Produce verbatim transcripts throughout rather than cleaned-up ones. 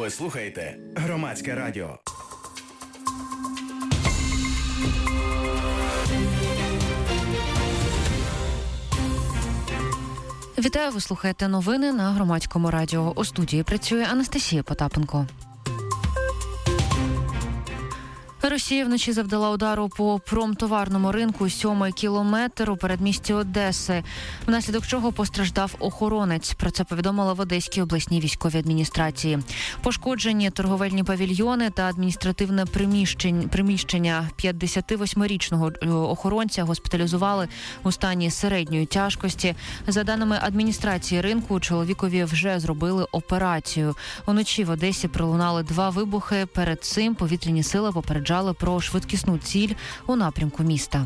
Ви слухаєте Громадське радіо. Вітаю, ви слухаєте новини на Громадському радіо. У студії працює Анастасія Потапенко. Росія вночі завдала удару по промтоварному ринку сьомий кілометр у передмісті Одеси, внаслідок чого постраждав охоронець. Про це повідомила в Одеській обласній військовій адміністрації. Пошкоджені торговельні павільйони та адміністративне приміщення, приміщення п'ятдесятивосьмирічного охоронця госпіталізували у стані середньої тяжкості. За даними адміністрації ринку, чоловікові вже зробили операцію. Уночі в Одесі пролунали два вибухи. Перед цим повітряні сили попереджали про швидкісну ціль у напрямку міста.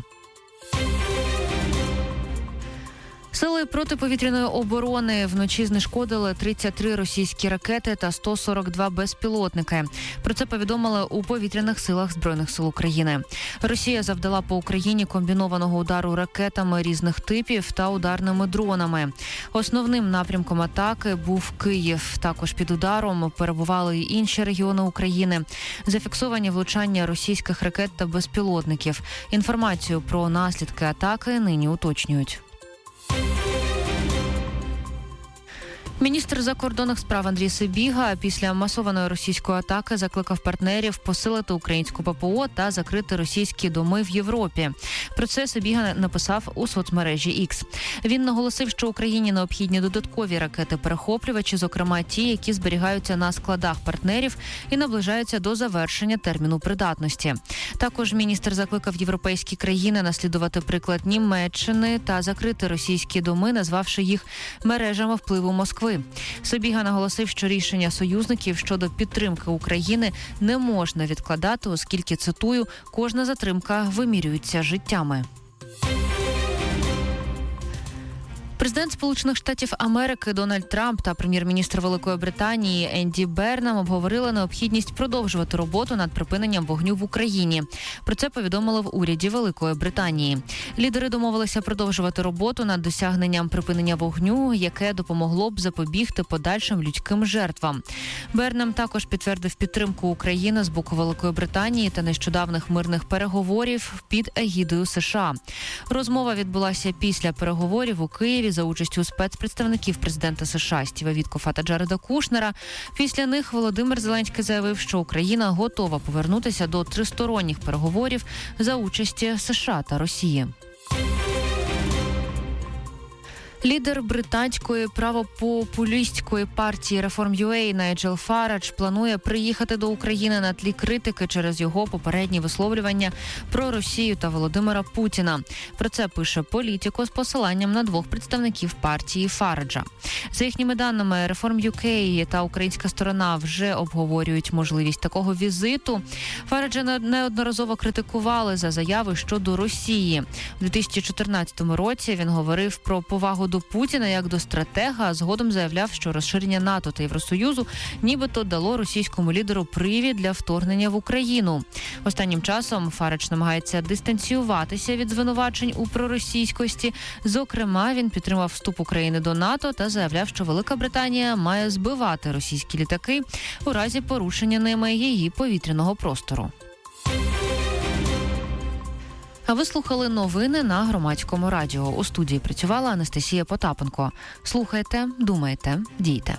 Сили протиповітряної оборони вночі знешкодили тридцять три російські ракети та сто сорок два безпілотники. Про це повідомили у повітряних силах Збройних сил України. Росія завдала по Україні комбінованого удару ракетами різних типів та ударними дронами. Основним напрямком атаки був Київ. Також під ударом перебували й інші регіони України. Зафіксовані влучання російських ракет та безпілотників. Інформацію про наслідки атаки нині уточнюють. Міністр закордонних справ Андрій Сибіга після масованої російської атаки закликав партнерів посилити українську ППО та закрити російські доми в Європі. Про це Сибіга написав у соцмережі Ікс. Він наголосив, що Україні необхідні додаткові ракети-перехоплювачі, зокрема ті, які зберігаються на складах партнерів і наближаються до завершення терміну придатності. Також міністр закликав європейські країни наслідувати приклад Німеччини та закрити російські доми, назвавши їх мережами впливу Москви. Сибіга наголосив, що рішення союзників щодо підтримки України не можна відкладати, оскільки, цитую, кожна затримка вимірюється життями. Президент Сполучених Штатів Америки Дональд Трамп та прем'єр-міністр Великої Британії Енді Бернам обговорили необхідність продовжувати роботу над припиненням вогню в Україні. Про це повідомили в уряді Великої Британії. Лідери домовилися продовжувати роботу над досягненням припинення вогню, яке допомогло б запобігти подальшим людським жертвам. Бернам також підтвердив підтримку України з боку Великої Британії та нещодавних мирних переговорів під егідою США. Розмова відбулася після переговорів у Києві за участю спецпредставників президента США Стіва Віткофа та Джареда Кушнера. Після них Володимир Зеленський заявив, що Україна готова повернутися до тристоронніх переговорів за участі США та Росії. Лідер британської правопопулістської партії Reform.ю ей Найджел Фарадж планує приїхати до України на тлі критики через його попередні висловлювання про Росію та Володимира Путіна. Про це пише Політіко з посиланням на двох представників партії Фараджа. За їхніми даними, Reform.ю кей та українська сторона вже обговорюють можливість такого візиту. Фараджа неодноразово критикували за заяви щодо Росії. У дві тисячі чотирнадцятому році він говорив про повагу до Путіна як до стратега, а згодом заявляв, що розширення НАТО та Євросоюзу нібито дало російському лідеру привід для вторгнення в Україну. Останнім часом Фарадж намагається дистанціюватися від звинувачень у проросійськості. Зокрема, він підтримав вступ України до НАТО та заявляв, що Велика Британія має збивати російські літаки у разі порушення ними її повітряного простору. А ви слухали новини на Громадському радіо. У студії працювала Анастасія Потапенко. Слухайте, думайте, дійте.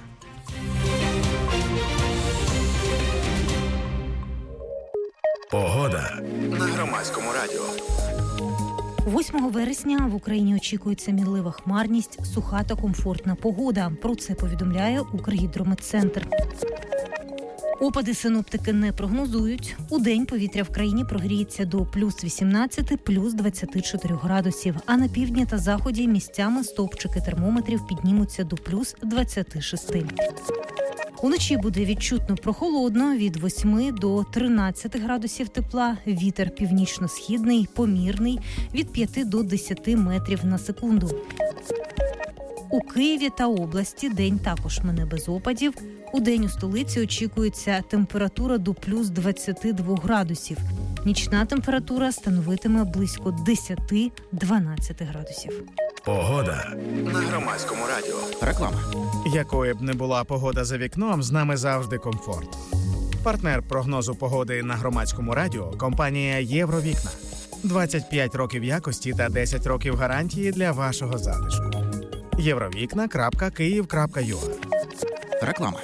Погода на Громадському радіо. восьмого вересня в Україні очікується мінлива хмарність, суха та комфортна погода. Про це повідомляє Укргідрометцентр. Опади синоптики не прогнозують. Удень повітря в країні прогріється до плюс вісімнадцяти, плюс двадцяти чотирьох градусів, а на півдні та заході місцями стовпчики термометрів піднімуться до плюс двадцяти шести. Уночі буде відчутно прохолодно від восьми до тринадцяти градусів тепла. Вітер північно-східний, помірний від п'яти до десяти метрів на секунду. У Києві та області день також мине без опадів. Удень у столиці очікується температура до плюс двадцяти двох градусів. Нічна температура становитиме близько десяти-дванадцяти градусів. Погода на Громадському радіо. Реклама. Якою б не була погода за вікном, з нами завжди комфорт. Партнер прогнозу погоди на Громадському радіо – компанія «Євровікна». двадцять п'ять років якості та десять років гарантії для вашого затишку. євровікна крапка київ крапка ю а. Реклама.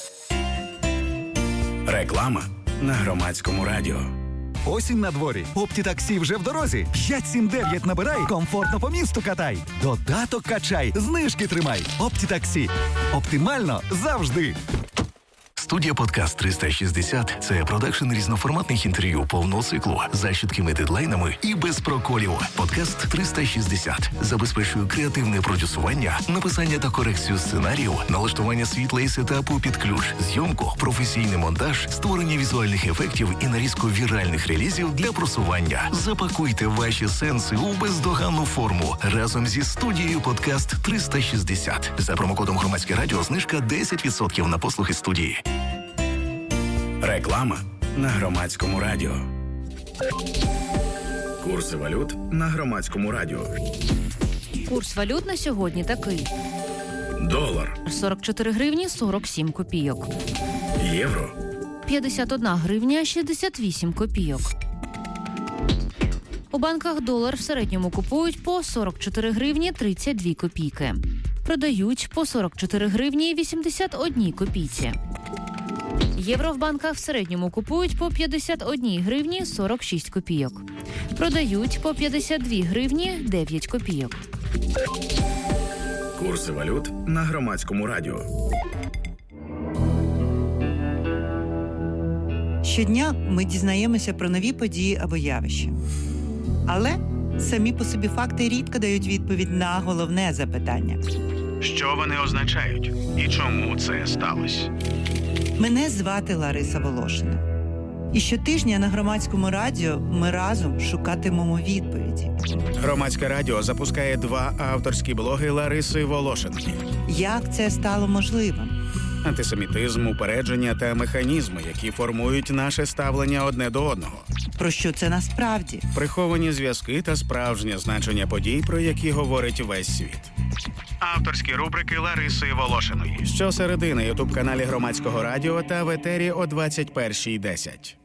Реклама на Громадському радіо. Осінь на дворі. Оптітаксі вже в дорозі. п'ять сім дев'ять набирай, комфортно по місту катай. Додаток качай, знижки тримай. Оптітаксі. Оптимально завжди. Студія «Подкаст триста шістдесят» – це продакшн різноформатних інтерв'ю повного циклу за чіткими дедлайнами і без проколів. «Подкаст триста шістдесят» забезпечує креативне продюсування, написання та корекцію сценаріїв, налаштування світла і сетапу під ключ, зйомку, професійний монтаж, створення візуальних ефектів і нарізку віральних релізів для просування. Запакуйте ваші сенси у бездоганну форму разом зі студією «Подкаст триста шістдесят». За промокодом «Громадське радіо» знижка десять відсотків на послуги студії. Реклама на Громадському радіо. Курси валют на Громадському радіо. Курс валют на сьогодні такий. Долар. сорок чотири гривні сорок сім копійок. Євро. п'ятдесят одна гривня шістдесят вісім копійок. У банках долар в середньому купують по сорок чотири гривні тридцять дві копійки. Продають по сорок чотири гривні вісімдесят одна копійці. Євро в банках в середньому купують по п'ятдесят одна гривні сорок шість копійок. Продають по п'ятдесят дві гривні дев'ять копійок. Курси валют на Громадському радіо. Щодня ми дізнаємося про нові події або явища. Але самі по собі факти рідко дають відповідь на головне запитання. Що вони означають? І чому це сталося? Мене звати Лариса Волошина. І щотижня на Громадському радіо ми разом шукатимемо відповіді. Громадське радіо запускає два авторські блоги Лариси Волошинки. Як це стало можливим? Антисемітизм, упередження та механізми, які формують наше ставлення одне до одного. Про що це насправді? Приховані зв'язки та справжнє значення подій, про які говорить весь світ. Авторські рубрики Лариси Волошиної. Щосереди на ютуб-каналі Громадського радіо та в етері о двадцять перша десять.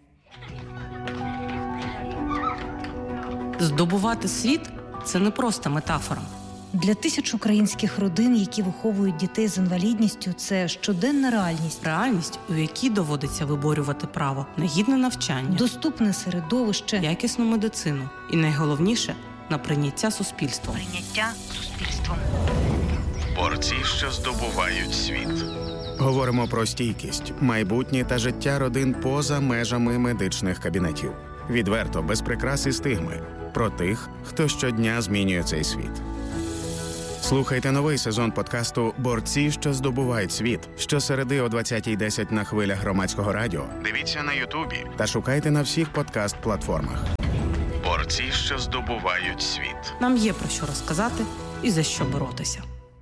Здобувати світ – це не просто метафора. Для тисяч українських родин, які виховують дітей з інвалідністю, це щоденна реальність. Реальність, у якій доводиться виборювати право на гідне навчання, доступне середовище, якісну медицину і, найголовніше, на прийняття суспільством. Прийняття суспільством. Борці, що здобувають світ. Говоримо про стійкість, майбутнє та життя родин поза межами медичних кабінетів. Відверто, без прикрас і стигми. Про тих, хто щодня змінює цей світ. Слухайте новий сезон подкасту «Борці, що здобувають світ» щосереди о двадцята десять на хвилях Громадського радіо. Дивіться на Ютубі та шукайте на всіх подкаст-платформах. Борці, що здобувають світ. Нам є про що розказати і за що боротися.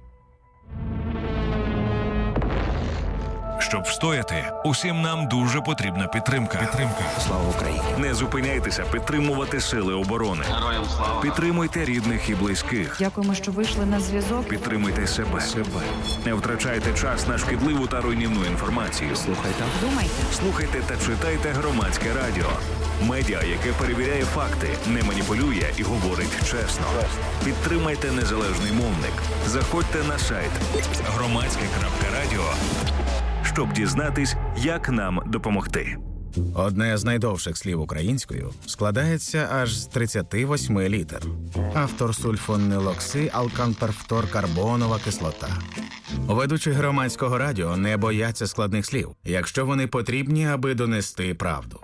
Щоб встояти, усім нам дуже потрібна підтримка. Підтримка. Слава Україні. Не зупиняйтеся підтримувати сили оборони. Героям слава. Підтримуйте рідних і близьких. Дякуємо, що вийшли на зв'язок. Підтримуйте себе. себе. Не втрачайте час на шкідливу та руйнівну інформацію. Слухайте. Думайте. Слухайте та читайте Громадське радіо. Медіа, яке перевіряє факти, не маніпулює і говорить чесно. Підтримайте незалежний мовник. Заходьте на сайт громадське крапка радіо, щоб дізнатись, як нам допомогти. Одне з найдовших слів українською складається аж з тридцяти восьми літер. Автор сульфонилокси, алканперфторкарбонова кислота. Ведучі Громадського радіо не бояться складних слів, якщо вони потрібні, аби донести правду.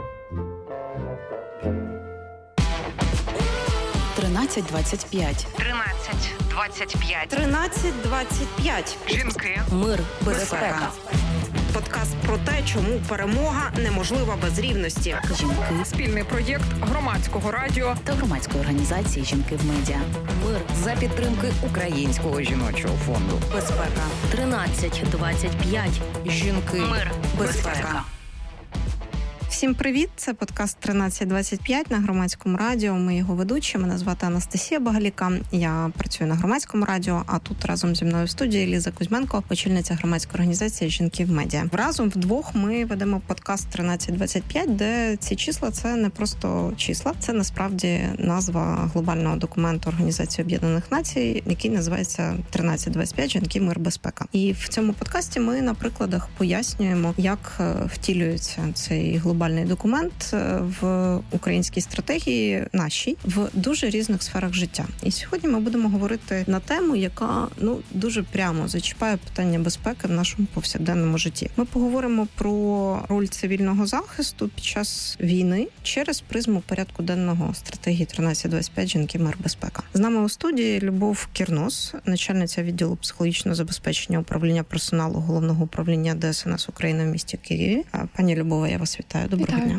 тринадцять двадцять п'ять. тринадцять двадцять п'ять. тринадцять двадцять п'ять. Жінки. Мир. Безпека. Подкаст про те, чому перемога неможлива без рівності. Жінки. Спільний проєкт Громадського радіо Та громадської організації «Жінки в медіа». Мир. за підтримки Українського жіночого фонду. Безпека. тринадцять двадцять п'ять. Жінки. Мир. Безпека. Всім привіт! Це подкаст тринадцять двадцять п'ять на Громадському радіо. Ми його ведучі. Мене звати Анастасія Багаліка. Я працюю на Громадському радіо, а тут разом зі мною в студії Ліза Кузьменко, очільниця громадської організації «Жінки в медіа». Разом вдвох ми ведемо подкаст тринадцять двадцять п'ять, де ці числа – це не просто числа, це насправді назва глобального документу Організації Об'єднаних Націй, який називається тринадцять двадцять п'ять «Жінки, мир, безпека». І в цьому подкасті ми на прикладах пояснюємо, як втілюється цей глобальний документ в українській стратегії нашій в дуже різних сферах життя. І сьогодні ми будемо говорити на тему, яка ну дуже прямо зачіпає питання безпеки в нашому повсякденному житті. Ми поговоримо про роль цивільного захисту під час війни через призму порядку денного стратегії тринадцять двадцять п'ять «Жінки, мир, безпека». З нами у студії Любов Кірнос, начальниця відділу психологічного забезпечення управління персоналу Головного управління Де Ес Ен Ес України в місті Києві. Пані Любова, я вас вітаю. Доброго Вітаю. дня.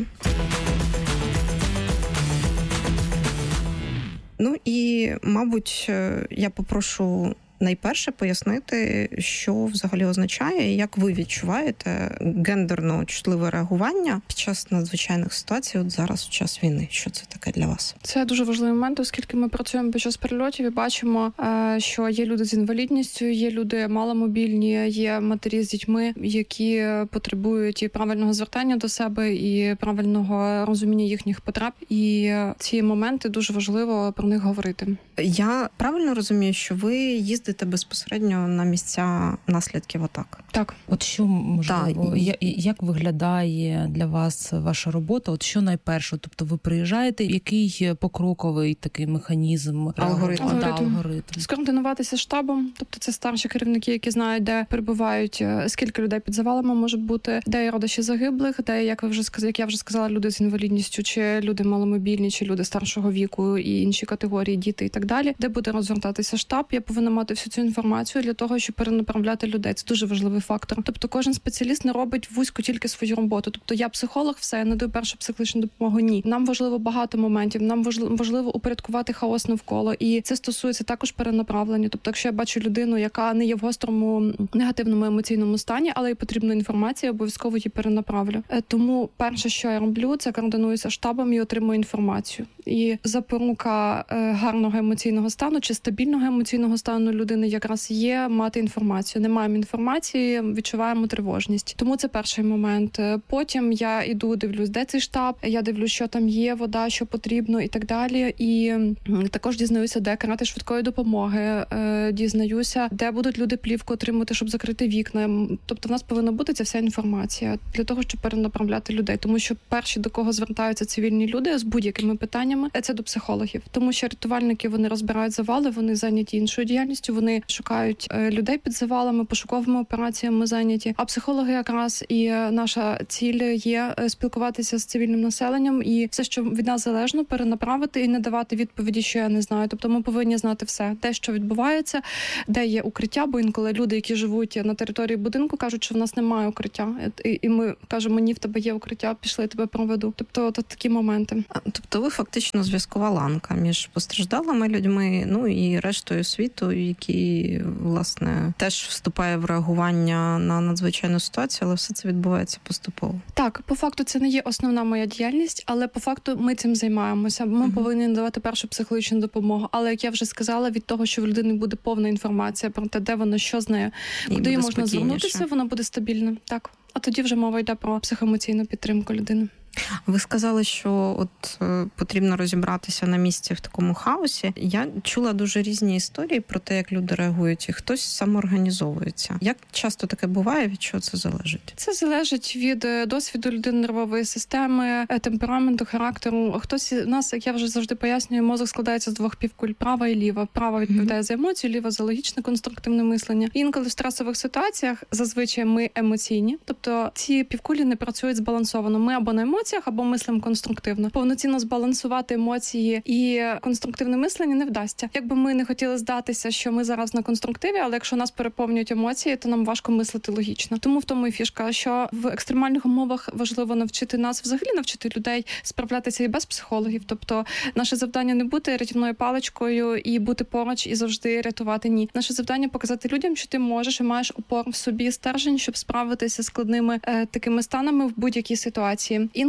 Ну і, мабуть, я попрошу найперше пояснити, що взагалі означає і як ви відчуваєте гендерно чутливе реагування під час надзвичайних ситуацій, от зараз, в час війни. Що це таке для вас? Це дуже важливий момент, оскільки ми працюємо під час перельотів і бачимо, що є люди з інвалідністю, є люди маломобільні, є матері з дітьми, які потребують і правильного звертання до себе, і правильного розуміння їхніх потреб. І ці моменти дуже важливо про них говорити. Я правильно розумію, що ви їздите безпосередньо на місця наслідків атак? Так. От що, можливо, Так. як виглядає для вас ваша робота? От що найперше? Тобто ви приїжджаєте, який покроковий такий механізм? Алгоритм. Алгоритм. Да, Алгоритм. алгоритм. Скоординуватися штабом, тобто це старші керівники, які знають, де перебувають, скільки людей під завалами може бути, де є родичі загиблих, де, як ви вже сказали, як я вже сказала, люди з інвалідністю, чи люди маломобільні, чи люди старшого віку і інші категорії, діти і так далі, де буде розгортатися штаб. Я повинна мати всю цю інформацію для того, щоб перенаправляти людей. Це дуже важливий фактор. Тобто кожен спеціаліст не робить вузько тільки свою роботу. Тобто я психолог, все, я надаю першу психологічну допомогу. Ні. Нам важливо багато моментів, нам важливо, важливо упорядкувати хаос навколо. І це стосується також перенаправлення. Тобто, якщо я бачу людину, яка не є в гострому негативному емоційному стані, але й потрібна інформація, обов'язково її перенаправлю. Тому перше, що я роблю, це координуюся штабом і отримую інформацію. І запорука гарного емоційного стану чи стабільного емоційного стану людини якраз є мати інформацію. Не маємо інформації, відчуваємо тривожність. Тому це перший момент. Потім я іду, дивлюсь, де цей штаб, я дивлюсь, що там є, вода, що потрібно і так далі. І також дізнаюся, де карати швидкої допомоги, дізнаюся, де будуть люди плівку отримувати, щоб закрити вікна. Тобто в нас повинна бути ця вся інформація для того, щоб перенаправляти людей. Тому що перші, до кого звертаються цивільні люди з будь-якими питаннями, це до психологів. Тому що рятувальники, вони розбирають завали, вони зайняті іншою діяльністю, вони шукають людей під завалами, пошуковими операціями зайняті. А психологи якраз і наша ціль є спілкуватися з цивільним населенням і все, що від нас залежно, перенаправити і не давати відповіді, що я не знаю. Тобто ми повинні знати все, те, що відбувається, де є укриття, бо інколи люди, які живуть на території будинку, кажуть, що в нас немає укриття. І, і ми кажемо, ні, в тебе є укриття, пішли, я тебе проведу. Тобто от такі моменти. Тобто ви фактично зв'язкова ланка між постраждалими людьми, ну і рештою світу, які, власне, теж вступає в реагування на надзвичайну ситуацію, але все це відбувається поступово. Так, по факту це не є основна моя діяльність, але по факту ми цим займаємося. Ми uh-huh. повинні надавати першу психологічну допомогу. Але, як я вже сказала, від того, що в людини буде повна інформація про те, де вона, що з нею, куди їй можна звернутися, вона буде стабільна. Так. А тоді вже мова йде про психоемоційну підтримку людини. Ви сказали, що от е, потрібно розібратися на місці в такому хаосі. Я чула дуже різні історії про те, як люди реагують, і хтось самоорганізовується. Як часто таке буває, від чого це залежить? Це залежить від досвіду людини, нервової системи, темпераменту, характеру. Хтось у нас, як я вже завжди пояснюю, мозок складається з двох півкуль: права і ліва. Права відповідає mm-hmm. за емоцію, ліва за логічне, конструктивне мислення. І інколи в стресових ситуаціях зазвичай ми емоційні, тобто ці півкулі не працюють збалансовано. Ми або на емоціях, або мислимо конструктивно. Повноцінно збалансувати емоції і конструктивне мислення не вдасться. Якби ми не хотіли здатися, що ми зараз на конструктиві, але якщо нас переповнюють емоції, то нам важко мислити логічно. Тому в тому і фішка, що в екстремальних умовах важливо навчити нас, взагалі навчити людей справлятися і без психологів. Тобто наше завдання не бути рятівною паличкою і бути поруч і завжди рятувати. Ні. Наше завдання показати людям, що ти можеш і маєш опору в собі, стержень, щоб справитися з складними е, такими станами в будь-якій ситуації. Інколи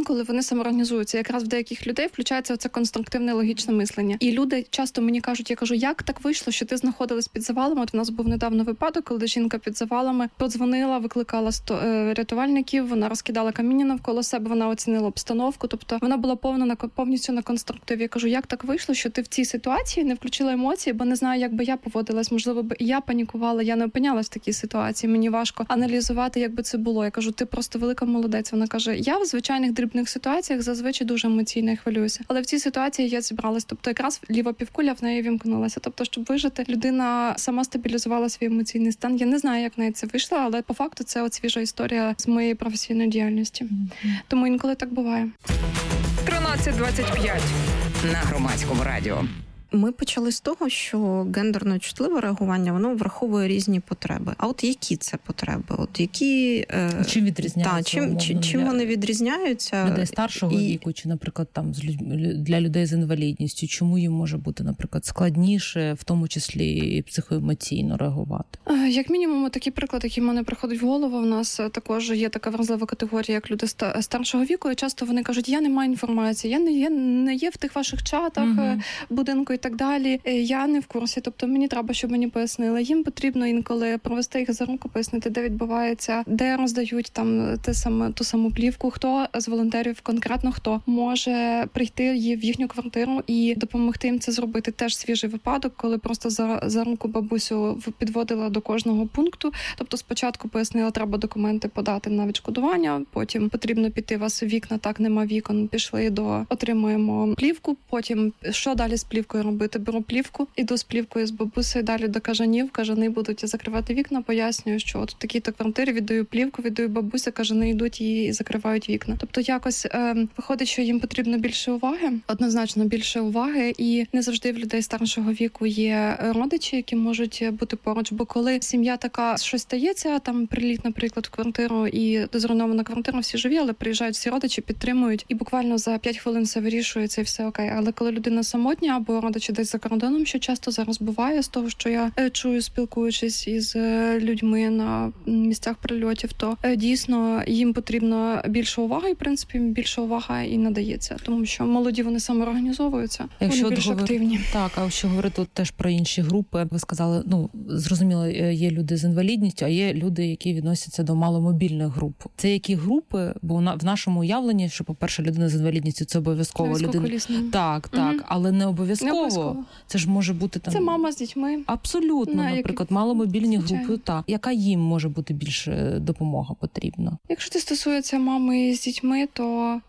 інколи вони самоорганізуються. Якраз в деяких людей включається оце конструктивне логічне мислення. І люди часто мені кажуть, я кажу, як так вийшло, що ти знаходилась під завалами? От в нас був недавно випадок, коли жінка під завалами подзвонила, викликала сто... рятувальників, вона розкидала каміння навколо себе, вона оцінила обстановку, тобто вона була повна на повністю на конструктиві. Я кажу, як так вийшло, що ти в цій ситуації не включила емоції, бо не знаю, як би я поводилась, можливо, би я панікувала, я не опинялась в такій ситуації, мені важко аналізувати, як би це було. Я кажу, ти просто велика молодець. Вона каже, я в звичайних дрібних ситуаціях зазвичай дуже емоційно хвилююся, але в цій ситуації я зібралась, тобто якраз ліва півкуля в неї вімкнулася, тобто, щоб вижити, людина сама стабілізувала свій емоційний стан. Я не знаю, як в неї це вийшло, але по факту це от свіжа історія з моєї професійної діяльності. Mm-hmm. Тому інколи так буває. тринадцять двадцять п'ять на Громадському радіо. Ми почали з того, що гендерно чутливе реагування, воно враховує різні потреби. А от які це потреби? От які... Е... Чим відрізняються? Та, чим, чим, чим вони відрізняються? Людей старшого і... віку, чи, наприклад, там для людей з інвалідністю, чому їм може бути, наприклад, складніше, в тому числі і психоемоційно реагувати? Як мінімум, такий приклад, який в мене приходить в голову, у нас також є така вразлива категорія, як люди старшого віку, і часто вони кажуть, я не маю інформації, я не є, не є в тих ваших чатах, угу. будинку і так далі, я не в курсі, тобто мені треба, щоб мені пояснили. Їм потрібно інколи провести їх за руку, пояснити, де відбувається, де роздають там те саме, ту саму плівку, хто з волонтерів, конкретно хто, може прийти в їхню квартиру і допомогти їм це зробити. Теж свіжий випадок, коли просто за, за руку бабусю підводила до кожного пункту, тобто спочатку пояснила, треба документи подати на відшкодування, потім потрібно піти, у вас вікна, так, нема вікон, пішли до, отримуємо плівку, потім, що далі з плівкою робити? Беру плівку, іду з плівкою з бабусею далі до кажанів, кажани будуть закривати вікна, пояснюю, що от в такій-то квартирі віддаю плівку, віддаю бабусю, кажани йдуть і закривають вікна. Тобто якось е, виходить, що їм потрібно більше уваги, однозначно більше уваги, і не завжди в людей старшого віку є родичі, які можуть бути поруч, бо коли сім'я така, щось стається, там приліт, наприклад, в квартиру і зруйнована квартира, всі живі, але приїжджають всі родичі, підтримують, і буквально за п'ять хвилин все вирішується і все окей. Але коли людина самотня або родичі десь за кордоном, що часто зараз буває, з того, що я чую, спілкуючись із людьми на місцях прильотів, то дійсно їм потрібно більше уваги, і, в принципі, більше увага і надається, тому що молоді, вони самоорганізовуються, якщо вони більш говор... активні. Так, а якщо говорити тут теж про інші групи, ви сказали, ну, зрозуміло, є люди з інвалідністю, а є люди, які відносяться до маломобільних груп. Це які групи? Бо в нашому уявленні, що, по-перше, людина з інвалідністю, це обов'язково людина. Так, так, угу. Але не обов'язково. Не обов'язково. Це ж може бути там... Це мама з дітьми. Абсолютно, На, наприклад, які... маломобільні Звичайно. групи. Так. Яка їм може бути більше допомога потрібна? Якщо це стосується мами з дітьми, то...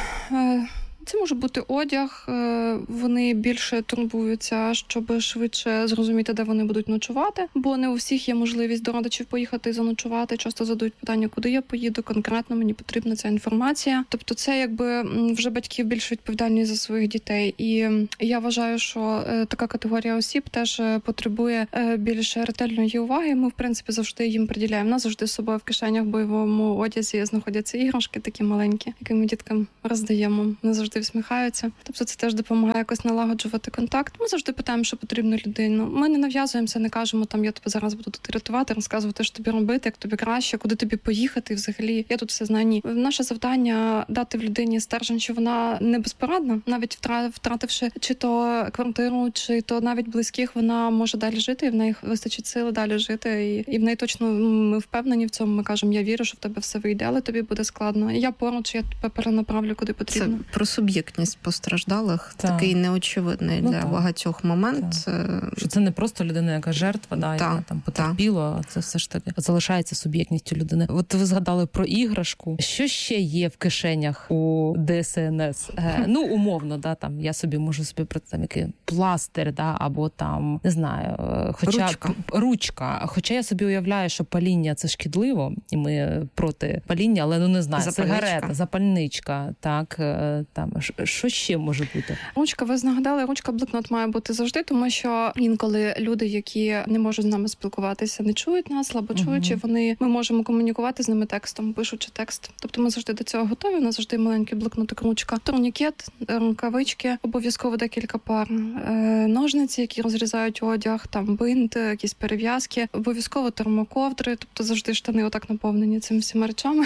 Це може бути одяг, вони більше турбуються, щоб швидше зрозуміти, де вони будуть ночувати, бо не у всіх є можливість до родичів поїхати і заночувати, часто задають питання, куди я поїду, конкретно мені потрібна ця інформація. Тобто це якби вже батьків більш відповідальні за своїх дітей. І я вважаю, що така категорія осіб теж потребує більш ретельної уваги. Ми, в принципі, завжди їм приділяємо. У нас завжди з собою в кишенях в бойовому одязі знаходяться іграшки такі маленькі, які ми діткам роздаємо. Не завжди всміхаються. Тобто це теж допомагає якось налагоджувати контакт. Ми завжди питаємо, що потрібно людину. Ми не нав'язуємося, не кажемо, там, я тебе зараз буду тут рятувати, розказувати, що тобі робити, як тобі краще, куди тобі поїхати, взагалі. Я тут все знаю. Ні. Наше завдання — дати в людині стержень, що вона не безпорадна, навіть втративши чи то квартиру, чи то навіть близьких, вона може далі жити, і в неї вистачить сили далі жити. І, і в неї точно, ми впевнені в цьому, ми кажемо, я вірю, що в тебе все вийде, але тобі буде складно. Я поруч, я тебе перенаправлю, куди потрібно. Це про суб'єктність постраждалих, так. Такий неочевидний ну, для так. багатьох момент. Так. Що це не просто людина, яка жертва, да, так. яка там потерпіла, а це все ж таки залишається суб'єктністю людини. От ви згадали про іграшку. Що ще є в кишенях у ДСНС? Е, ну, умовно, да, там, я собі можу собі про там який пластир, да, або там, не знаю, хоча ручка. ручка. Хоча я собі уявляю, що паління — це шкідливо, і ми проти паління, але, ну, не знаю, запальничка. Сигарета, запальничка, так, там, що ще може бути? Ручка, ви згадали, ручка, блокнот має бути завжди, тому що інколи люди, які не можуть з нами спілкуватися, не чують нас, слабо чуючи, uh-huh. вони, ми можемо комунікувати з ними текстом, пишучи текст. Тобто ми завжди до цього готові, у нас завжди маленький блокнотик, ручка, турнікет, рукавички, обов'язково декілька пар, ножниці, які розрізають одяг, там бинт, якісь перев'язки, обов'язково термоковдри, тобто завжди штани отак наповнені цими всіма речами.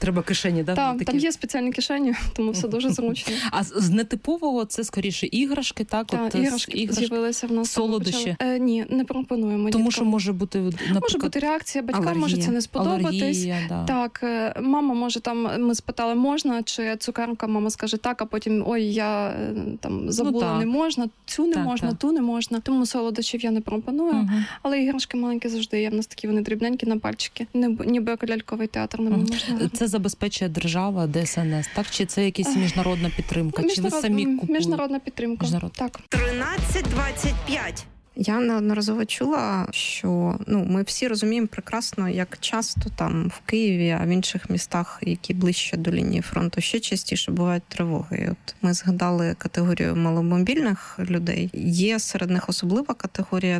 Треба кишені, да? Так, такі? Там є спеціальні кишені, тому все дуже зручно. А з нетипового це скоріше іграшки, так? Так, От, іграшки, іграшки з'явилися в нас. Солодощі? Е, ні, не пропонуємо. Тому діткам. Що може бути, наприклад... Може бути реакція, батькам алергія, може це не сподобатись. Алергія, да. Так, мама може там, ми спитали, можна, чи цукерка, мама скаже так, а потім, ой, я там забула, ну, не можна, цю не так, можна, так. ту не можна. Тому солодощів я не пропоную. Угу. Але іграшки маленькі завжди є. В нас такі вони дрібненькі на пальчики. Ніби ляльковий театр не угу. можна. Це забезпечує держава, ДСНС, так? Чи це якась міжнародна підтримка? Міжнарод... Чи ви самі купуєте? Міжнародна підтримка, Міжнарод. Так. тринадцять двадцять п'ять. Я неодноразово чула, що ну ми всі розуміємо прекрасно, як часто там в Києві, а в інших містах, які ближче до лінії фронту, ще частіше бувають тривоги. І от ми згадали категорію маломобільних людей. Є серед них особлива категорія –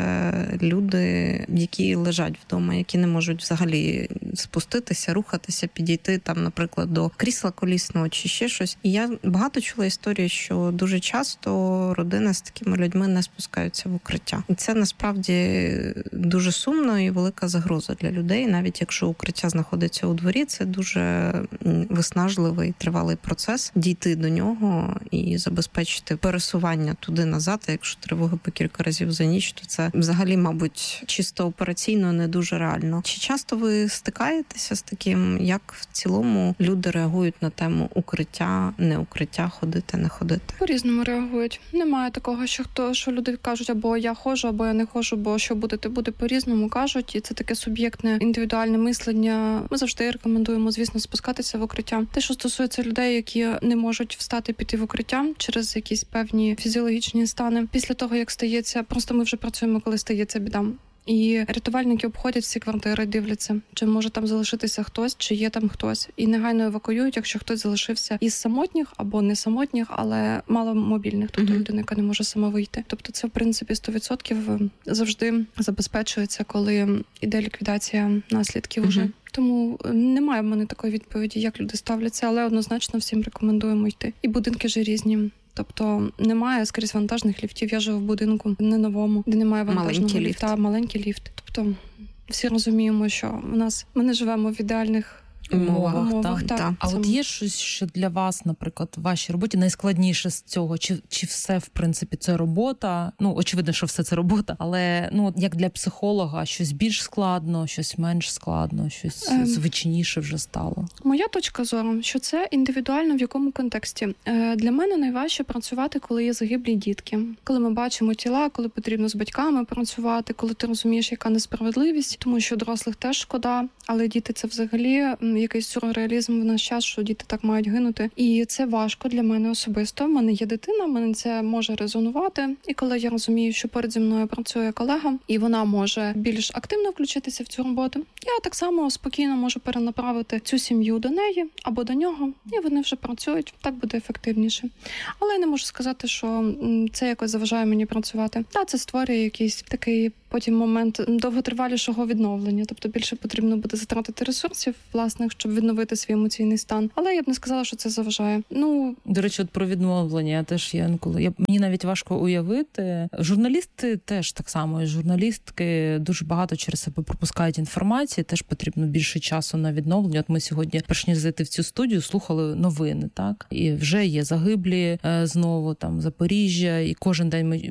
це люди, які лежать вдома, які не можуть взагалі спуститися, рухатися, підійти там, наприклад, до крісла колісного чи ще щось. І я багато чула історії, що дуже часто родини з такими людьми не спускаються в укриття. І це насправді дуже сумно і велика загроза для людей. Навіть якщо укриття знаходиться у дворі, це дуже виснажливий, тривалий процес дійти до нього і забезпечити пересування туди-назад. А якщо тривоги по кілька разів за ніч, то це взагалі, мабуть, чисто операційно не дуже реально. Чи часто ви стикаєтеся з таким, як в цілому люди реагують на тему укриття, не укриття, ходити, не ходити? По-різному реагують. Немає такого, що хто, що люди кажуть, або я ходжу, або я не ходжу, бо що буде, то буде, по-різному кажуть. І це таке суб'єктне, індивідуальне мислення. Ми завжди рекомендуємо, звісно, спускатися в укриття. Те, що стосується людей, які не можуть встати, піти в укриття через якісь певні фізіологічні стани. Після того, як стається, просто ми вже працюємо, коли стається біда. І рятувальники обходять всі квартири, дивляться, чи може там залишитися хтось, чи є там хтось. І негайно евакуюють, якщо хтось залишився із самотніх або не самотніх, але маломобільних, тобто mm-hmm. людина, яка не може сама вийти. Тобто це, в принципі, сто відсотків завжди забезпечується, коли іде ліквідація наслідків mm-hmm. уже. Тому немає в мене такої відповіді, як люди ставляться, але однозначно всім рекомендуємо йти. І будинки ж різні. Тобто немає скрізь вантажних ліфтів. Я живу в будинку не новому, де немає вантажного маленький ліфта, ліфт. маленький ліфт. Тобто всі розуміємо, що в нас ми не живемо в ідеальних умовах. умовах так. Так. Так. А Це... от є щось, що для вас, наприклад, в вашій роботі найскладніше з цього? Чи, чи все, в принципі, це робота? Ну, очевидно, що все це робота, але ну, як для психолога, щось більш складно, щось менш складно, щось ем... звичніше вже стало? Моя точка зору, що це індивідуально в якому контексті. Е, для мене найважче працювати, коли є загиблі дітки. Коли ми бачимо тіла, коли потрібно з батьками працювати, коли ти розумієш, яка несправедливість, тому що дорослих теж шкода, але діти це взагалі якийсь сюрреалізм в наш час, що діти так мають гинути. І це важко для мене особисто. У мене є дитина, мене це може резонувати. І коли я розумію, що поряд зі мною працює колега, і вона може більш активно включитися в цю роботу, я так само спокійно можу перенаправити цю сім'ю до неї або до нього, і вони вже працюють. Так буде ефективніше. Але я не можу сказати, що це якось заважає мені працювати. Та це створює якийсь такий потім момент довготривалішого відновлення. Тобто більше потрібно буде затратити ресурсів власних, щоб відновити свій емоційний стан. Але я б не сказала, що це заважає. Ну, до речі, от про відновлення теж я інколи. Я мені навіть важко уявити. Журналісти теж так само, і журналістки дуже багато через себе пропускають інформації. Теж потрібно більше часу на відновлення. От ми сьогодні, перш ніж зайти в цю студію, слухали новини, так? І вже є загиблі знову там Запоріжжя, і кожен день ми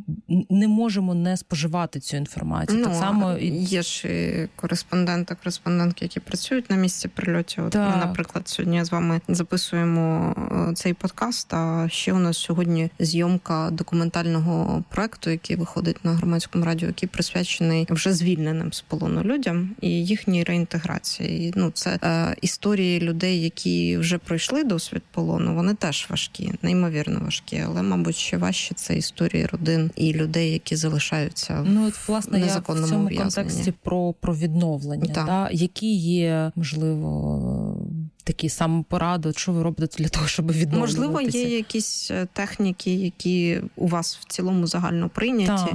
не можемо не споживати цю інформацію. Ну, так само є ж і кореспонденти, кореспондентки, які працюють на місці прильотів. От ми, наприклад, сьогодні з вами записуємо цей подкаст, а ще у нас сьогодні зйомка документального проекту, який виходить на Громадському радіо, який присвячений вже звільненим з полону людям і їхній реінтеграції. Ну, це е, історії людей, які вже пройшли досвід полону, вони теж важкі, неймовірно важкі, але, мабуть, ще важче це історії родин і людей, які залишаються в ну, от, власне, незаконному я в цьому ув'язненні. контексті про, про відновлення, Так. да? Які є, можливо, такі самопоради, що ви робите для того, щоб відновлюватися? Можливо, є якісь техніки, які у вас в цілому загально прийняті, Так.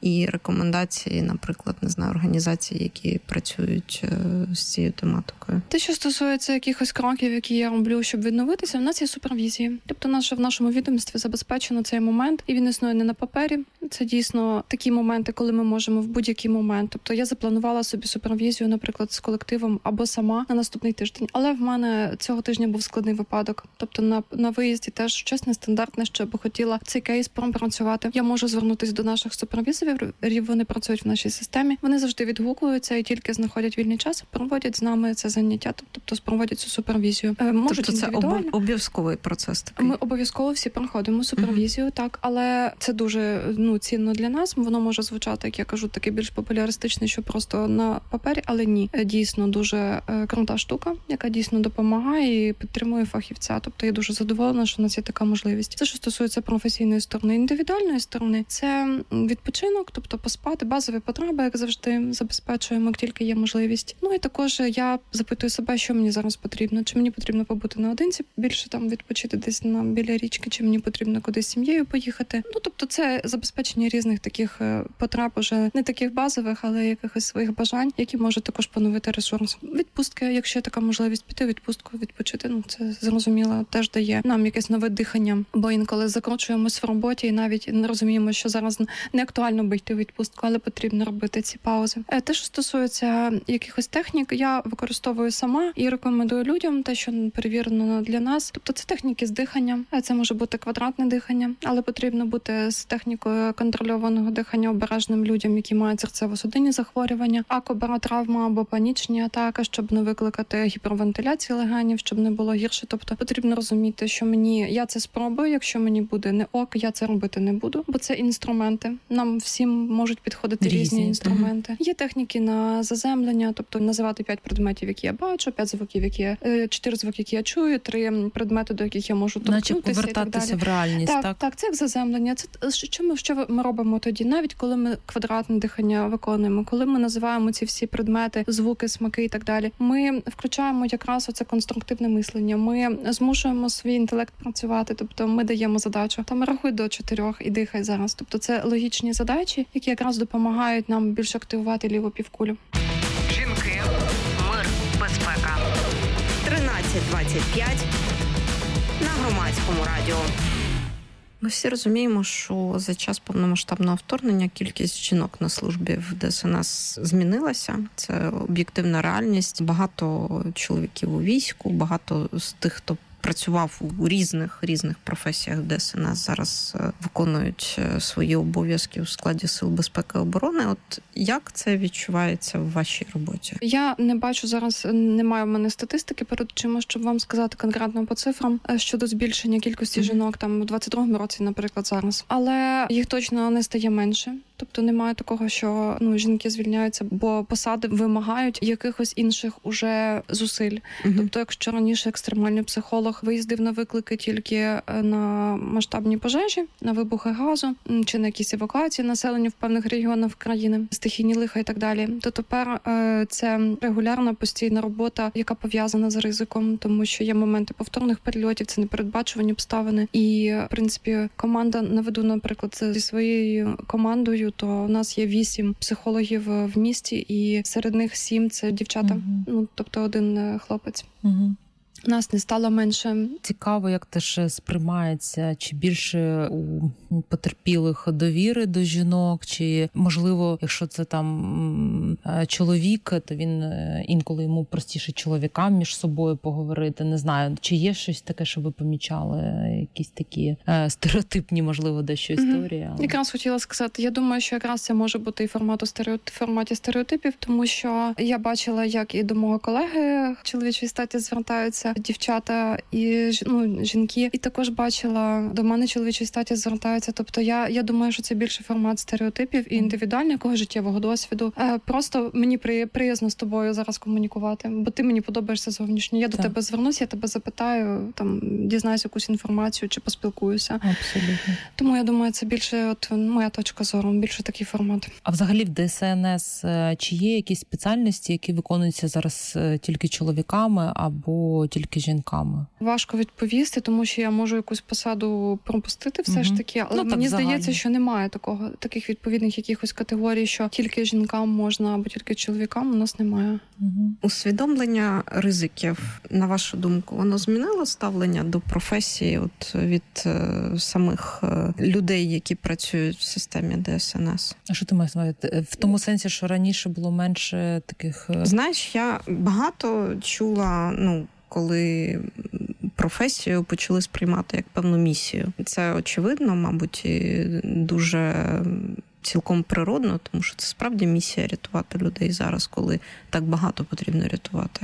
і рекомендації, наприклад, не знаю, організацій, які працюють з цією тематикою? Те, що стосується якихось кроків, які я роблю, щоб відновитися, в нас є супервізії. Тобто наше в нашому відомстві забезпечено цей момент, і він існує не на папері. Це дійсно такі моменти, коли ми можемо в будь-який момент. Тобто я запланувала собі супервізію, наприклад, з колективом або сама на наступний тиждень. Але в мене цього тижня був складний випадок. Тобто на, на виїзді теж щось нестандартне, що би хотіла цей кейс пропрацювати. Я можу звернутися до наших супервізорів, вони працюють в нашій системі. Вони завжди відгукуються і тільки знаходять вільний час, проводять з нами це заняття, тобто проводять цю супервізію. Можуть тобто це обов'язковий процес такий? Ми обов'язково всі проходимо супервізію, uh-huh. так, але це дуже ну, цінно для нас. Воно може звучати, як я кажу, такий більш популярistичний, що просто на папері, але ні. Дійсно дуже крута штука, яка дійсно допомагає і підтримує фахівця. Тобто я дуже задоволена, що у нас є така можливість. Це, що стосується професійної сторони. Індивідуальної сторони, це відпочинок, тобто поспати, базові потреби, як завжди, забезпечуємо, як тільки є можливість. Ну і також я запитую себе, що мені зараз потрібно. Чи мені потрібно побути наодинці, більше там відпочити десь на біля річки, чи мені потрібно кудись з сім'єю поїхати. Ну, тобто це забезпечення різних таких потреб, уже не таких базових, але якихось своїх бажань, які можуть також поновити ресурс. Відпустки, якщо є така можливість піти в відпустку, відпочити, ну це зрозуміло, теж дає нам якесь нове дихання, бо інколи закручуємось в роботі і навіть не розуміємо, що зараз не актуально би йти в відпустку, але потрібно робити ці паузи. Те, що стосується якихось технік, я використовую сама і рекомендую людям те, що перевірено для нас. Тобто це техніки з дихання, це може бути квадратне дихання, але потрібно бути з технікою контрольованого дихання обережним людям, які мають серцево-судинні захворювання, акобаротравма або панічні атаки, щоб не викликати гіпервентиляцію легенів, щоб не було гірше. Тобто потрібно розуміти, що мені я це спробую, якщо мені буде не ок, я це робити не буду, бо це інструменти. Нам всім можуть підходити різні, різні інструменти. Uh-huh. Є техніки на заземлення, тобто називати п'ять предметів, які я бачу, п'ять звуків, які я, чотири звуки, які я чую, три предмети, до яких я можу торкнутися. Наче повертатися в реальність, так? Так, так, це як заземлення. Це що ми, що ми робимо тоді? Навіть коли ми квадратне дихання виконуємо, коли ми називаємо ці всі предмети, звуки, смаки і так далі, ми включаємо якраз оце конструктивне мислення. Ми змушуємо свій інтелект працювати, тобто ми даємо задачу. Там рахуй до чотирьох і дихай зараз. Тобто це логічні задачі, які якраз допомагають нам більш активувати ліву півкулю. Жінки, мир, безпека. тринадцять двадцять п'ять на Громадському радіо. Ми всі розуміємо, що за час повномасштабного вторгнення кількість жінок на службі в ДСНС змінилася. Це об'єктивна реальність. Багато чоловіків у війську, багато з тих, хто працював у різних різних професіях ДСНС, зараз виконують свої обов'язки у складі Сил безпеки і оборони. От як це відчувається в вашій роботі? Я не бачу зараз, немає в мене статистики перед очима, щоб вам сказати конкретно по цифрам щодо збільшення кількості mm-hmm. жінок там у двадцять другому році, наприклад, зараз. Але їх точно не стає менше. Тобто немає такого, що ну жінки звільняються, бо посади вимагають якихось інших уже зусиль. Mm-hmm. Тобто, якщо раніше екстремальний психолог виїздив на виклики тільки на масштабні пожежі, на вибухи газу чи на якісь евакуації населення в певних регіонах країни, стихійні лиха і так далі, то тепер це регулярна постійна робота, яка пов'язана з ризиком, тому що є моменти повторних перельотів, це непередбачувані обставини. І, в принципі, команда, наведу, наприклад, зі своєю командою, то у нас є вісім психологів в місті, і серед них сім – це дівчата, угу. ну, тобто один хлопець. Угу. Нас не стало менше. Цікаво, як теж сприймається, чи більше у потерпілих довіри до жінок, чи, можливо, якщо це там чоловік, то він інколи йому простіше чоловікам між собою поговорити. Не знаю, чи є щось таке, що ви помічали, якісь такі стереотипні, можливо, дещо історії? Але... Якраз хотіла сказати, я думаю, що якраз це може бути і формату стереотип, форматі стереотипів, тому що я бачила, як і до мого колеги чоловічої статі звертаються дівчата і ну, жінки, і також бачила, до мене чоловічої статі звертаються. Тобто я, я думаю, що це більше формат стереотипів і індивідуального життєвого досвіду. Просто мені при, приязно з тобою зараз комунікувати, бо ти мені подобаєшся зовнішньо. Я так. до тебе звернусь, я тебе запитаю, там дізнаюся якусь інформацію чи поспілкуюся. Абсолютно. Тому я думаю, це більше от моя точка зору, більше такий формат. А взагалі в ДСНС чи є якісь спеціальності, які виконуються зараз тільки чоловіками або тільки тільки жінками? Важко відповісти, тому що я можу якусь посаду пропустити все угу. ж таки, але ну, мені здається, що немає такого, таких відповідних якихось категорій, що тільки жінкам можна або тільки чоловікам, у нас немає. Угу. Усвідомлення ризиків, на вашу думку, воно змінило ставлення до професії от від е, самих е, людей, які працюють в системі ДСНС? А що ти маєш на увазі? В тому сенсі, що раніше було менше таких... Знаєш, я багато чула, ну, коли професію почали сприймати як певну місію. Це очевидно, мабуть, і дуже цілком природно, тому що це справді місія рятувати людей зараз, коли так багато потрібно рятувати.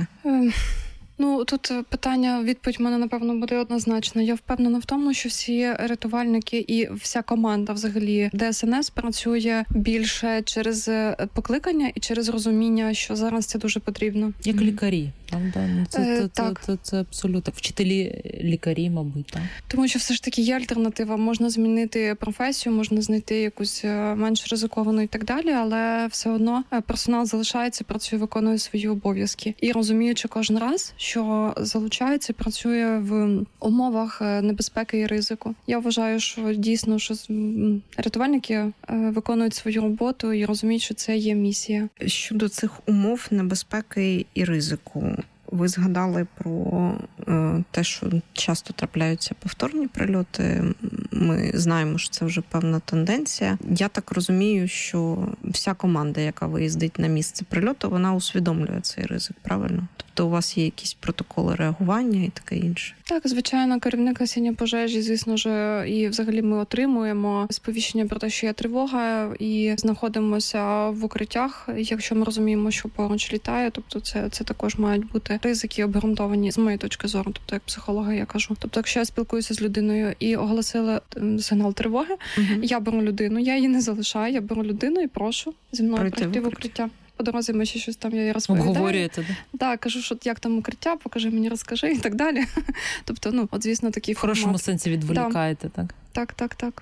Ну, тут питання, відповідь в мене, напевно, буде однозначна. Я впевнена в тому, що всі рятувальники і вся команда взагалі ДСНС працює більше через покликання і через розуміння, що зараз це дуже потрібно. Як лікарі, правда? Це, е, це, так. це, це, це абсолютно. Вчителі, лікарі, мабуть, так? Тому що все ж таки є альтернатива. Можна змінити професію, можна знайти якусь менш ризиковану і так далі, але все одно персонал залишається, працює, виконує свої обов'язки. І розуміючи кожен раз, що залучається і працює в умовах небезпеки і ризику. Я вважаю, що дійсно, що рятувальники виконують свою роботу і розуміють, що це є місія. Щодо цих умов небезпеки і ризику, ви згадали про е, те, що часто трапляються повторні прильоти. Ми знаємо, що це вже певна тенденція. Я так розумію, що вся команда, яка виїздить на місце прильоту, вона усвідомлює цей ризик, правильно? Тобто у вас є якісь протоколи реагування і таке інше? Так, звичайно, керівник гасіння пожежі, звісно ж, і взагалі ми отримуємо сповіщення про те, що є тривога, і знаходимося в укриттях, якщо ми розуміємо, що поруч літає, тобто це, це також мають бути ризики обґрунтовані з моєї точки зору, тобто як психолога я кажу. Тобто, якщо я спілкуюся з людиною і оголосили сигнал тривоги, угу. я беру людину, я її не залишаю, я беру людину і прошу зі мною пройти, пройти в укриття. По дорозі ми ще щось там я розповідаю. Обговорюєте, да? Так, кажу, що як там укриття, покажи мені, розкажи і так далі. Тобто, ну, от, звісно, такий формат. В хорошому сенсі відволікаєте, да. так? Так, так, так.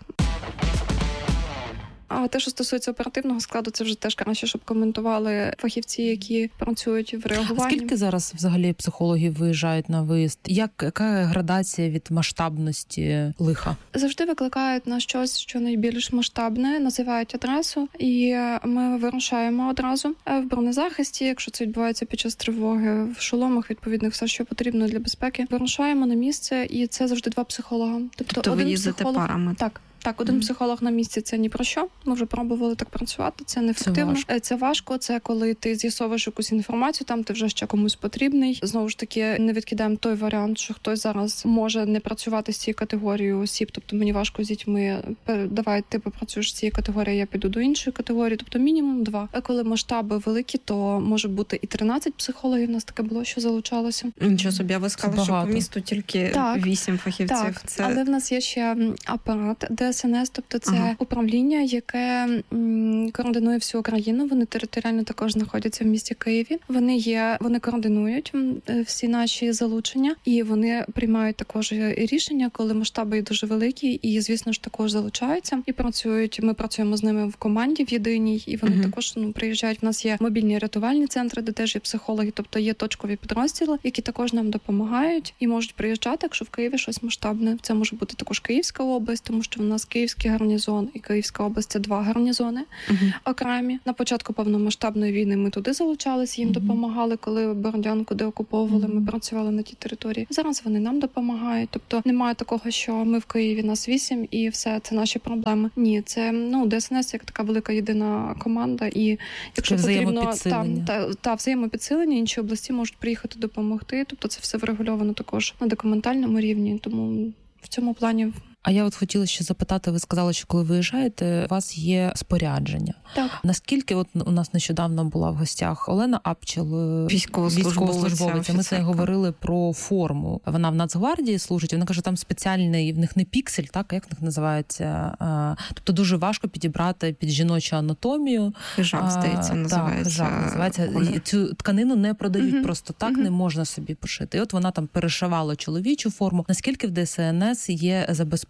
А те, що стосується оперативного складу, це вже теж краще, щоб коментували фахівці, які працюють в реагуванні. Скільки зараз взагалі психологів виїжджають на виїзд? Як, яка градація від масштабності лиха? Завжди викликають на щось, що найбільш масштабне, називають адресу, і ми вирушаємо одразу в бронезахисті, якщо це відбувається під час тривоги, в шоломах, відповідно, все, що потрібно для безпеки. Вирушаємо на місце, і це завжди два психолога. Тобто, тобто один ви їздите психолог... парами? Так. Так, один mm-hmm. психолог на місці – це ні про що. Ми вже пробували так працювати, це неефективно. Це важко. Це важко, це коли ти з'ясовуєш якусь інформацію, там ти вже ще комусь потрібний. Знову ж таки, не відкидаємо той варіант, що хтось зараз може не працювати з цією категорією осіб, тобто мені важко з дітьми, давай ти попрацюєш з цією категорією, я піду до іншої категорії, тобто мінімум два. А коли масштаби великі, то може бути і тринадцять психологів, у нас таке було, що залучалося. Нічого собі, я ви сказали, що по місту тільки вісім фахівців. Так, це... але в нас є ще апарат ДСНС, тобто це ага. управління, яке м, координує всю Україну. Вони територіально також знаходяться в місті Києві. Вони є, вони координують м, всі наші залучення, і вони приймають також рішення, коли масштаби дуже великі, і, звісно ж, також залучаються і працюють. Ми працюємо з ними в команді в єдиній, і вони uh-huh. також ну, приїжджають. У нас є мобільні рятувальні центри, де теж є психологи, тобто є точкові підрозділи, які також нам допомагають і можуть приїжджати, якщо в Києві щось масштабне. Це може бути також Київська область, тому що в нас Київський гарнізон і Київська область – це два гарнізони uh-huh. окремі. На початку повномасштабної війни ми туди залучалися, їм uh-huh. допомагали, коли Бородянку деокуповували, uh-huh. ми працювали на тій території. Зараз вони нам допомагають. Тобто немає такого, що ми в Києві, нас вісім і все, це наші проблеми. Ні, це ну ДСНС як така велика єдина команда, і якщо потрібно там та, та взаємопідсилення, інші області можуть приїхати допомогти. Тобто це все врегульовано також на документальному рівні. Тому в цьому плані. А я от хотіла ще запитати, ви сказали, що коли виїжджаєте, у вас є спорядження. Так. Наскільки от у нас нещодавно була в гостях Олена Апчел, військовослужбовиця. Ми це говорили про форму. Вона в Нацгвардії служить, вона каже, там спеціальний, в них не піксель, так, як в них називається. Тобто дуже важко підібрати під жіночу анатомію. Хижак, здається, називається. Так, хижак називається. І цю тканину не продають угу. просто так, угу. не можна собі пошити. І от вона там перешивала чоловічу форму. Наскільки в ДСНС є забезпечення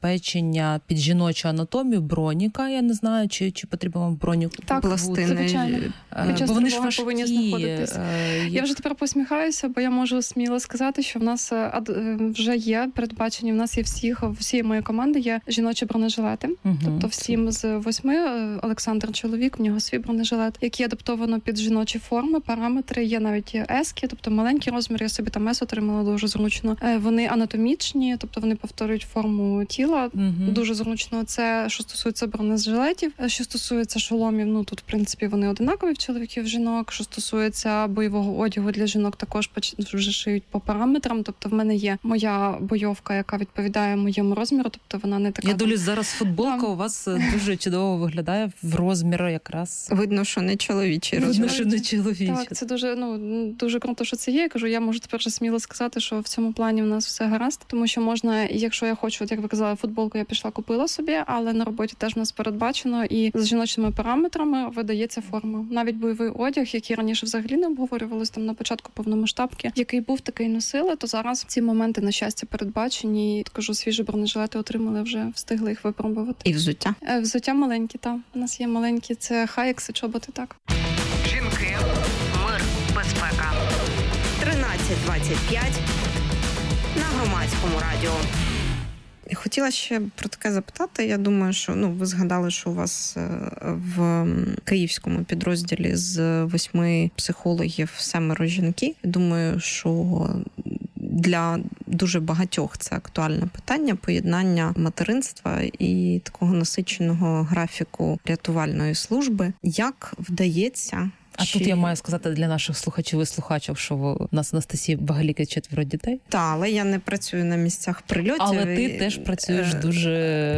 забезпечення під жіночу анатомію, броніка, я не знаю, чи, чи потрібно вам броніку. Так, пластини. Звичайно. Бо вони ж важкі. Повинні знаходитись. Е, я вже тепер посміхаюся, бо я можу сміло сказати, що в нас вже є передбачені, в нас є всіх, всі мої команди є жіночі бронежилети. Угу. Тобто всім з восьми, Олександр чоловік, в нього свій бронежилет, який адаптовано під жіночі форми, параметри, є навіть ески, тобто маленький розмір, я собі там ес отримала дуже зручно. Вони анатомічні, тобто вони повторюють форму тіла, угу. дуже зручно. Це, що стосується бронежилетів, що стосується шоломів, ну тут, в принципі, вони одинакові в чоловіків, в жінок, що стосується бойового одягу для жінок, також вже шиють по параметрам, тобто в мене є моя бойовка, яка відповідає моєму розміру, тобто вона не така... Я дивлюсь, зараз футболка да. у вас дуже чудово виглядає в розміру якраз. Видно, що не чоловічий розмір. Видно, що не чоловічий. Так, це дуже, ну, дуже круто, що це є. Я кажу, я можу тепер вже сміло сказати, що в цьому плані в нас все гаразд, тому що можна, якщо я хочу, от як ви казали, футболку я пішла, купила собі, але на роботі теж в нас передбачено і з жіночими параметрами видається форма. Навіть бойовий одяг, який раніше взагалі не обговорювалось там на початку повномасштабки, який був, такий носили, то зараз ці моменти, на щастя, передбачені. І, кажу, свіжі бронежилети отримали, вже встигли їх випробувати. І взуття? Взуття маленькі, так. У нас є маленькі, це хайекси, чоботи, так. Жінки, мир, безпека. тринадцять двадцять п'ять на Громадському радіо. Хотіла ще про таке запитати. Я думаю, що ну ви згадали, що у вас в київському підрозділі з восьми психологів семеро жінки. Думаю, що для дуже багатьох це актуальне питання поєднання материнства і такого насиченого графіку рятувальної служби. Як вдається? А Чи... тут я маю сказати для наших слухачів і слухачок, що у нас Анастасії Багаліки четверо дітей. Так, але я не працюю на місцях прильотів. Але ти і... теж працюєш дуже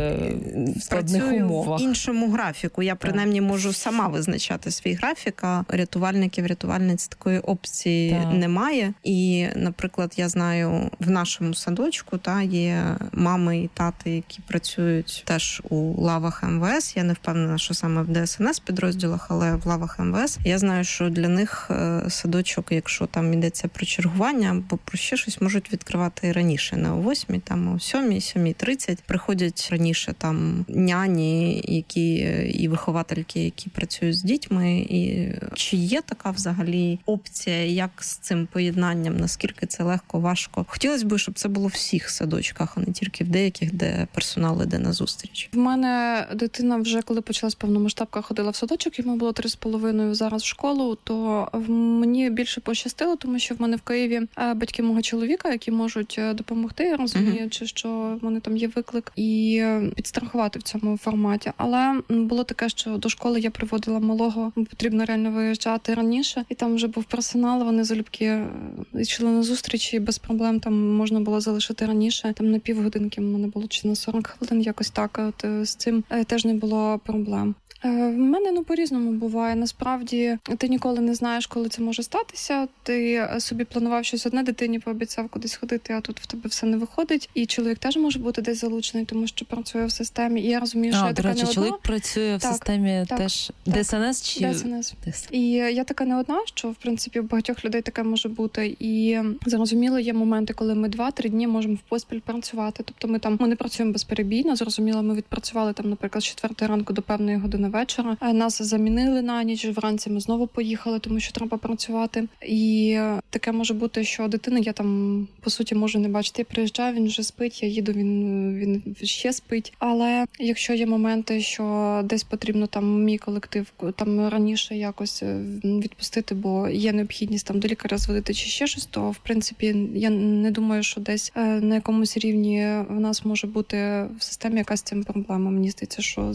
в складних працюю умовах. В іншому графіку. Я, принаймні, можу сама визначати свій графік, а рятувальників, рятувальниць такої опції так. немає. І, наприклад, я знаю, в нашому садочку та, є мами і тати, які працюють теж у лавах ем ве ес. Я не впевнена, що саме в де ес ен ес підрозділах, але в лавах ем ве ес. Я знаю, що для них садочок, якщо там йдеться про чергування або про ще щось, можуть відкривати і раніше, не о восьмій, там о сьомій, сьомій тридцять. Приходять раніше там няні, які і виховательки, які працюють з дітьми. І чи є така взагалі опція, як з цим поєднанням, наскільки це легко, важко? Хотілося б, щоб це було в всіх садочках, а не тільки в деяких, де персонал іде на зустріч. В мене дитина вже, коли почалась повномасштабка, ходила в садочок, йому було три з половиною, зараз в школу, то мені більше пощастило, тому що в мене в Києві батьки мого чоловіка, які можуть допомогти, розуміючи, що в мене там є виклик, і підстрахувати в цьому форматі. Але було таке, що до школи я приводила малого, потрібно реально виїжджати раніше, і там вже був персонал, вони залюбки йшли на зустрічі, без проблем там можна було залишити раніше, там на півгодинки в мене було, чи на сорок хвилин, якось так, от з цим теж не було проблем. В мене, ну, по-різному буває. Насправді, ти ніколи не знаєш, коли це може статися. Ти собі планував щось одне, дитині пообіцяв кудись ходити, а тут в тебе все не виходить. І чоловік теж може бути десь залучений, тому що працює в системі. І я розумію, що а, я така речі, не одна. чоловік працює в так, системі так, теж так, де ес ен ес чи... де ес ен ес. І я така не одна, що, в принципі, в багатьох людей таке може бути. І зрозуміло, є моменти, коли ми два-три дні можемо в поспіль працювати. Тобто ми там, ми не працюємо безперебійно. Зрозуміло, ми відпрацювали там, наприклад, з четвертої ранку до певної години вечора. Нас замінили на ніч, вранці ми знову поїхали, тому що треба працювати. І таке може бути, що дитина, я там, по суті, можу не бачити. Я приїжджаю, він вже спить, я їду, він, він ще спить. Але якщо є моменти, що десь потрібно там мій колектив там раніше якось відпустити, бо є необхідність там до лікаря зводити чи ще щось, то, в принципі, я не думаю, що десь на якомусь рівні в нас може бути в системі якась цим проблема. Мені здається, що